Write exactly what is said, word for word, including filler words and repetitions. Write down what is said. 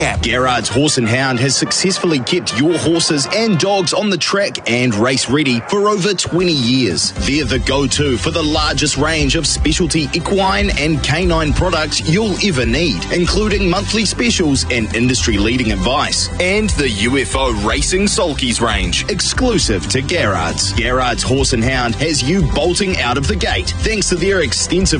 Garrard's Horse and Hound has successfully kept your horses and dogs on the track and race ready for over twenty years. They're the go-to for the largest range of specialty equine and canine products you'll ever need, including monthly specials and industry-leading advice. And the U F O Racing Sulkies range, exclusive to Garrard's. Garrard's Horse and Hound has you bolting out of the gate thanks to their extensive